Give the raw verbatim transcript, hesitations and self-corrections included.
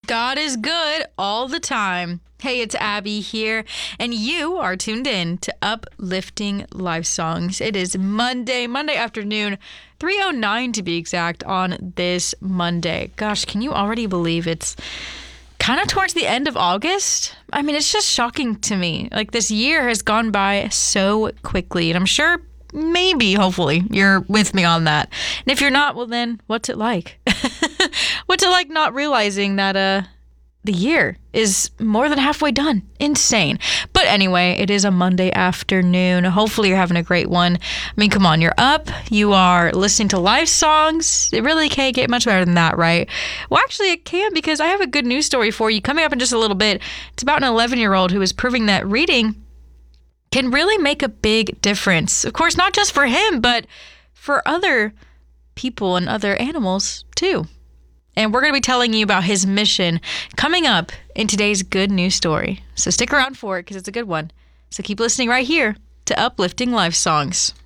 God is good all the time. Hey, it's Abby here, and you are tuned in to Uplifting Life Songs. It is Monday, Monday afternoon, three oh nine to be exact, on this Monday. Gosh, can you already believe it's kind of towards the end of August? I mean, it's just shocking to me. Like, this year has gone by so quickly, and I'm sure maybe, hopefully, you're with me on that. And if you're not, well then, what's it like? What's it like not realizing that uh the year is more than halfway done? Insane. But anyway, it is a Monday afternoon. Hopefully you're having a great one. I mean, come on, you're up. You are listening to live songs. It really can't get much better than that, right? Well, actually, it can, because I have a good news story for you coming up in just a little bit. It's about an eleven-year-old who is proving that reading can really make a big difference. Of course, not just for him, but for other people and other animals too. And we're going to be telling you about his mission coming up in today's good news story. So stick around for it, because it's a good one. So keep listening right here to Uplifting Life Songs.